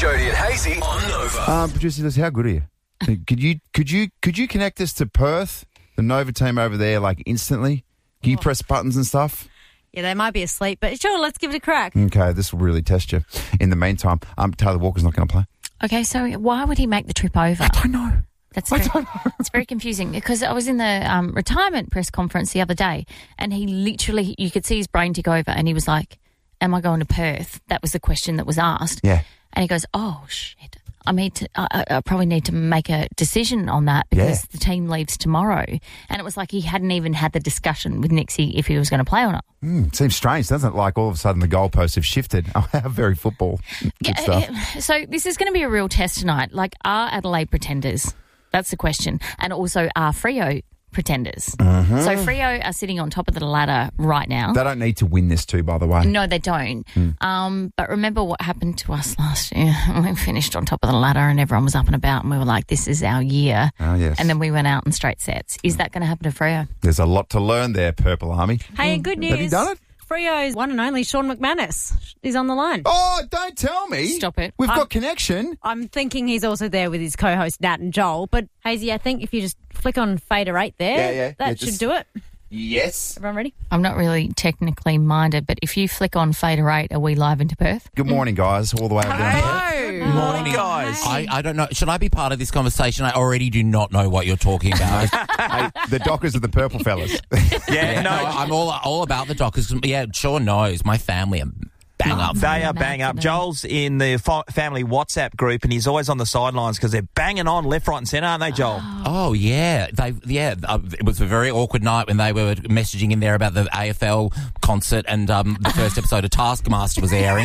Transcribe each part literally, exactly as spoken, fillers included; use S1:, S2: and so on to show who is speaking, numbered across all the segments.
S1: Jody and Hazy on Nova.
S2: Um, producer, Liz, how good are you? Could you could you could you connect us to Perth, the Nova team over there, like instantly? Can you press buttons and stuff?
S3: Yeah, they might be asleep, but sure, let's give it a crack.
S2: Okay, this will really test you. In the meantime, um, Taylor Walker's not going to play.
S4: Okay, so why would he make the trip over?
S2: I don't know.
S4: That's
S2: I
S4: very,
S2: don't know.
S4: It's very confusing because I was in the um, retirement press conference the other day and he literally, you could see his brain tick over and he was like, am I going to Perth? That was the question that was asked.
S2: Yeah.
S4: And he goes, oh, shit. I need to. I, I probably need to make a decision on that because
S2: Yeah.
S4: the team leaves tomorrow. And it was like he hadn't even had the discussion with Nixie if he was going to play or not.
S2: Mm, seems strange, doesn't it? Like all of a sudden the goalposts have shifted. Oh, how very football. Good
S4: Yeah,
S2: stuff.
S4: uh, so this is going to be a real test tonight. Like, are Adelaide pretenders? That's the question. And also, are Freo pretenders?
S2: Mm-hmm.
S4: So Freo are sitting on top of the ladder right now.
S2: They don't need to win this too, by the way.
S4: No, they don't.
S2: Mm.
S4: Um, but remember what happened to us last year? We finished on top of the ladder and everyone was up and about and we were like, this is our year.
S2: Oh, yes.
S4: And then we went out in straight sets. Is that going to happen to Freo?
S2: There's a lot to learn there, Purple Army.
S3: Hey, and good news.
S2: Have you done it?
S3: Freo's one and only Sean McManus is on the line.
S2: Oh, don't tell me.
S4: Stop it.
S2: We've
S3: I'm-
S2: got connection.
S3: I'm thinking he's also there with his co-host Nat and Joel. But Hazy, I think if you just flick on Fader eight there,
S2: Yeah, yeah,
S3: that
S2: yeah,
S3: should
S2: just-
S3: do it.
S2: Yes.
S3: Everyone ready?
S4: I'm not really technically minded, but if you flick on Fader eight, are we live into Perth?
S2: Good morning, guys. All the way up down
S5: Hey,
S2: here.
S5: morning, guys.
S6: I, I don't know. Should I be part of this conversation? I already do not know what you're talking about.
S2: Hey, the Dockers are the purple fellas.
S5: Yeah,
S6: no,
S5: no,
S6: I'm all all about the Dockers. Yeah, Sean knows. My family are bang up.
S5: they are bang up. Joel's in the fa- family WhatsApp group, and he's always on the sidelines because they're banging on left, right, and centre, aren't they, Joel?
S6: Oh yeah, they yeah. Uh, it was a very awkward night when they were messaging in there about the A F L concert, and um, the first episode of Taskmaster was airing.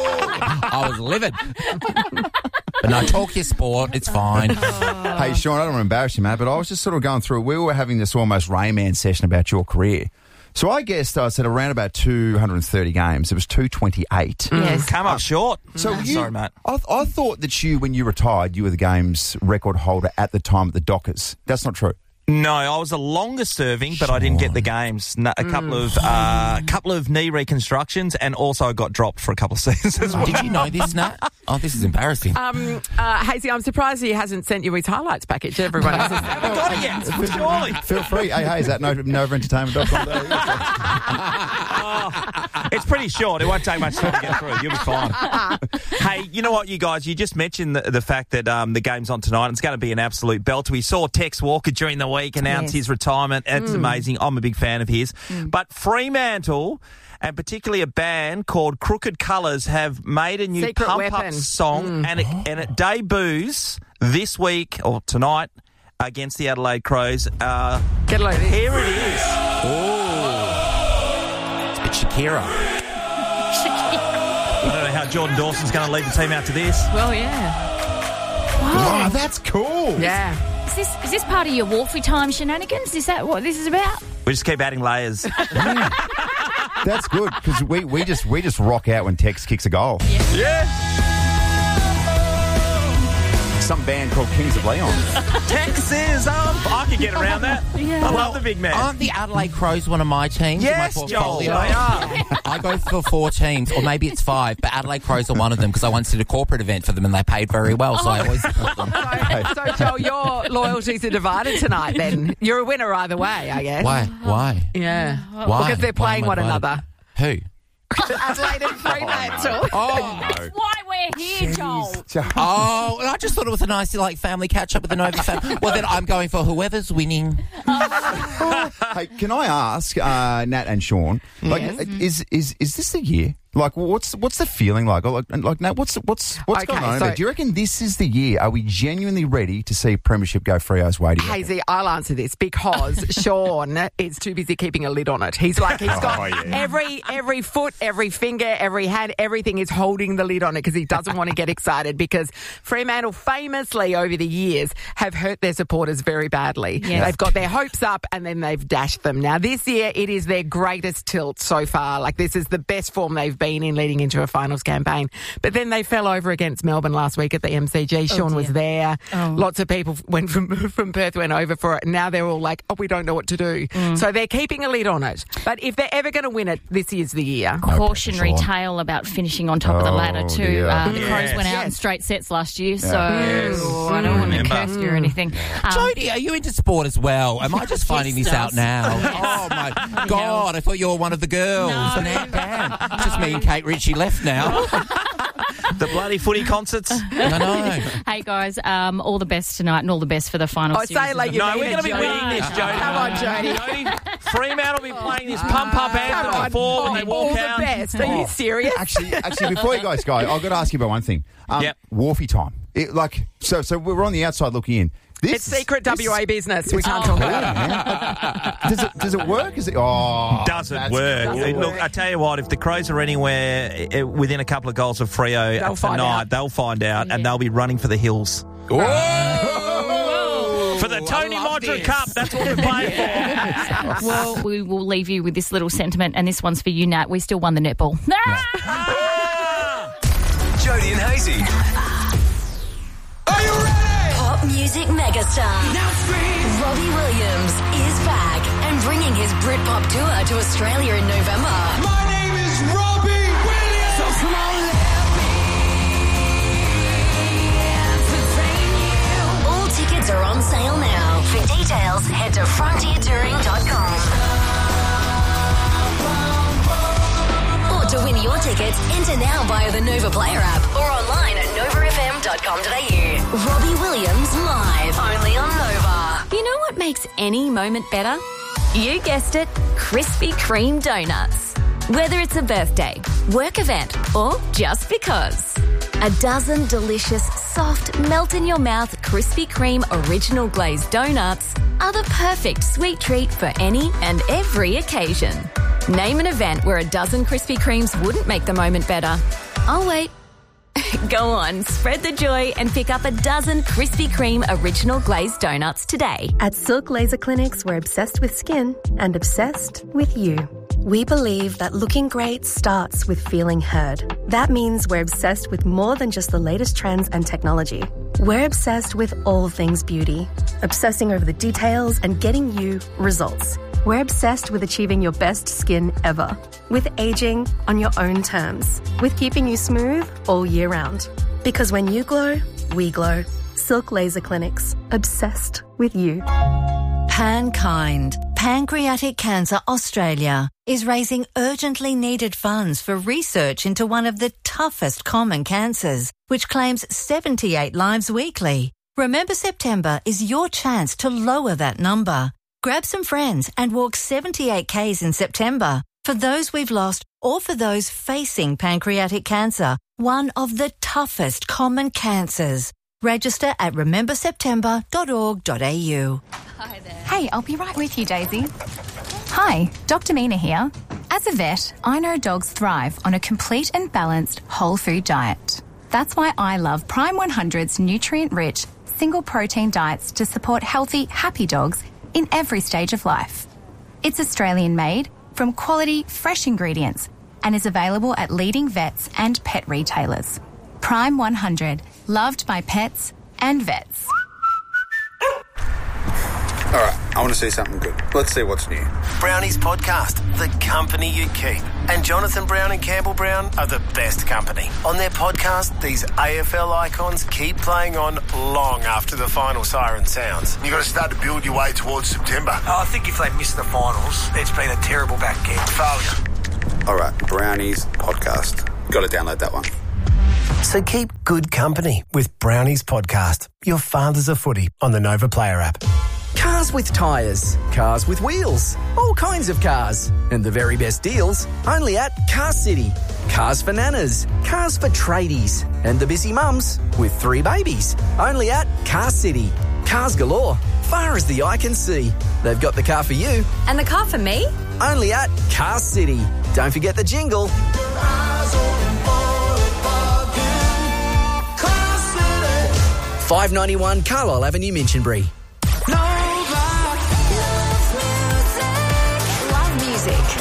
S6: I was livid. But no, talk your sport. It's fine.
S2: Hey, Sean, I don't want to embarrass you, mate, but I was just sort of going through. We were having this almost Rain Man session about your career. So I guessed I said around about two hundred thirty games. It was two twenty-eight.
S4: Yes.
S5: Come up short.
S2: So you,
S5: Sorry, mate.
S2: I, I thought that you, when you retired, you were the game's record holder at the time at the Dockers. That's not true.
S5: No, I was the longest serving, but I didn't get the games. No, a couple of uh, couple of knee reconstructions, and also I got dropped for a couple of seasons as well.
S6: Did you know this, Nat? Oh, this is embarrassing.
S7: Um, uh, Hazy, I'm surprised he hasn't sent you his highlights package. Everyone else has.
S5: I haven't got it yet. Surely.
S2: Feel free. Hey, hey, is that nova entertainment dot com?
S5: Oh, it's pretty short. It won't take much time to get through. You'll be fine. Hey, you know what, you guys? You just mentioned the, the fact that um, the game's on tonight. It's going to be an absolute belter. We saw Tex Walker during the week announce
S4: Yes.
S5: his retirement. It's
S4: Mm.
S5: amazing. I'm a big fan of his. But Fremantle, and particularly a band called Crooked Colours, have made a new
S7: Secret
S5: pump-up
S7: Weapon.
S5: song, and, it, and it debuts this week, or tonight, against the Adelaide Crows. Uh,
S7: Get a load of this.
S5: here it is.
S6: It's a bit Shakira.
S5: I don't know how Jordan Dawson's going to lead the team out to this.
S7: Well, yeah.
S2: Oh, that's cool.
S7: Yeah.
S4: Is this is this part of your Wolfie time shenanigans? Is that what this is about?
S5: We just keep adding layers.
S2: That's good because we, we just we just rock out when Tex kicks a goal.
S5: Yeah.
S2: Some band called Kings of Leon.
S5: Texas, um, I could get around that. I love the big man.
S6: Aren't the Adelaide Crows one of my teams
S5: Yes,
S6: in my
S5: Joel,
S6: portfolio?
S5: they are.
S6: I go for four teams, or maybe it's five, but Adelaide Crows are one of them because I once did a corporate event for them and they paid very well, so I always support them.
S7: So, so, Joel, your loyalties are divided tonight then. You're a winner either way, I guess.
S6: Why? Why?
S7: Yeah.
S6: Why?
S7: Because they're
S6: Why
S7: playing
S6: am I
S7: one
S6: divided?
S7: another.
S6: Who?
S7: Adelaide and Fremantle.
S6: Oh,
S4: That's why we're here, Joel.
S6: oh! I just thought it was a nice like family catch up with the Nova family. Well, then I'm going for whoever's winning.
S2: Hey, can I ask uh, Nat and Sean? Like,
S7: Yes.
S2: is is is this the year? Like, what's what's the feeling like? Like, like Nat, what's what's what's
S7: Okay,
S2: going on?
S7: so-
S2: Do you reckon this is the year? Are we genuinely ready to see Premiership go Freo's way? Do you reckon?
S7: Hazy, I'll answer this because Sean is too busy keeping a lid on it. He's like, he's got
S2: Oh, yeah.
S7: every every foot, every finger, every hand, everything is holding the lid on it because he doesn't want to get excited because Fremantle Newcastle famously over the years have hurt their supporters very badly.
S4: Yes.
S7: They've got their hopes up and then they've dashed them. Now, this year, it is their greatest tilt so far. Like, this is the best form they've been in leading into a finals campaign. But then they fell over against Melbourne last week at the M C G. Sean was there.
S4: Oh.
S7: Lots of people went from, from Perth went over for it. And now they're all like, oh, we don't know what to do.
S4: Mm.
S7: So they're keeping a lid on it. But if they're ever going to win it, this is the year.
S4: Cautionary
S2: Sean.
S4: tale about finishing on top of the
S2: Oh,
S4: ladder too.
S2: dear.
S4: Uh, the
S5: Yes.
S4: Crows went out
S7: Yes.
S4: in straight sets last year, so
S5: Yes.
S4: oh, I don't want to
S5: Remember.
S4: curse you or anything. Um,
S6: Jodie, are you into sport as well? Am I just finding this out
S4: does.
S6: now? Oh, my God. I thought you were one of the girls.
S4: No.
S6: Now, damn. It's just me and Kate Ritchie left now.
S5: The bloody footy concerts.
S6: I know.
S4: Hey guys, um, all the best tonight and all the best for the final
S7: Oh,
S4: series.
S7: say it like
S4: of
S7: you
S4: the-
S5: No, we're
S7: mean
S5: going to
S7: it,
S5: be
S7: Jodie.
S5: winning this, Jodie.
S7: Come on, Jodie.
S5: Jodie. Fremantle will be playing this pump up
S7: Come
S5: anthem
S7: on.
S5: before when they
S7: all
S5: walk
S7: the
S5: out.
S7: best. Are you serious?
S2: Actually, actually, before you guys go, I've got to ask you about one thing. Um,
S5: Yep.
S2: Wharfie time. It, like, so, so we're on the outside looking in. This
S7: It's secret W A business. We
S2: it's
S7: can't
S2: cool,
S7: talk about it.
S2: man. Does it does it work? Is it? Oh,
S5: Doesn't
S2: that's
S5: work.
S2: cool.
S5: Look, I tell you what, if the Crows are anywhere uh, within a couple of goals of Freo
S7: They'll find
S5: tonight,
S7: out.
S5: they'll find out and
S4: Yeah.
S5: they'll be running for the hills.
S6: Whoa!
S5: For the Tony
S6: I love
S5: Modra
S6: this.
S5: Cup, that's what we're playing for.
S4: Well, we will leave you with this little sentiment, and this one's for you, Nat. We still won the netball.
S1: Jodie and Hazy.
S8: Pop music megastar Robbie Williams is back and bringing his Britpop tour to Australia in November.
S1: My name is Robbie Williams. So come on,
S8: All tickets are on sale now. For details, head to frontier touring dot com. Or to win your tickets, enter now via the Nova Player app or online at nova f m dot com dot a u. Robbie Williams live, only on Nova. You know what makes any moment better? You guessed it, Krispy Kreme donuts. Whether it's a birthday, work event, or just because. A dozen delicious, soft, melt-in-your-mouth Krispy Kreme original glazed donuts are the perfect sweet treat for any and every occasion. Name an event where a dozen Krispy Kremes wouldn't make the moment better. I'll wait. Go on, spread the joy and pick up a dozen Krispy Kreme original glazed donuts today.
S9: At Silk Laser Clinics, we're obsessed with skin and obsessed with you. We believe that looking great starts with feeling heard. That means we're obsessed with more than just the latest trends and technology. We're obsessed with all things beauty, obsessing over the details and getting you results. We're obsessed with achieving your best skin ever, with aging on your own terms, with keeping you smooth all year round. Because when you glow, we glow. Silk Laser Clinics, obsessed with you.
S10: Pankind, Pancreatic Cancer Australia, is raising urgently needed funds for research into one of the toughest common cancers, which claims seventy-eight lives weekly. Remember September is your chance to lower that number. Grab some friends and walk seventy-eight kays in September for those we've lost or for those facing pancreatic cancer, one of the toughest common cancers. Register at remember september dot org dot a u.
S11: Hey, I'll be right with you, Daisy. Hi, Doctor Mina here. As a vet, I know dogs thrive on a complete and balanced whole food diet. That's why I love Prime one hundred's nutrient-rich, single-protein diets to support healthy, happy dogs in every stage of life. It's Australian-made, from quality, fresh ingredients, and is available at leading vets and pet retailers. Prime one hundred, loved by pets and vets.
S12: All right, I want to see something good. Let's see what's new.
S1: Brownie's podcast, The Company You Keep. And Jonathan Brown and Campbell Brown are the best company. On their podcast, these A F L icons keep playing on long after the final siren sounds.
S13: You've got to start to build your way towards September.
S14: Oh, I think if they miss the finals, it's been a terrible back end.
S13: Failure.
S12: All right, Brownie's podcast. Got to download that one.
S1: So keep good company with Brownie's podcast. Your father's a footy on the Nova Player app.
S15: Cars with tyres, cars with wheels, all kinds of cars. And the very best deals only at Car City. Cars for nanas, cars for tradies, and the busy mums with three babies. Only at Car City. Cars galore, far as the eye can see. They've got the car for you.
S8: And the car for me?
S15: Only at Car City. Don't forget the jingle. five ninety-one Carlisle Avenue, Minchinbury.
S8: Love music.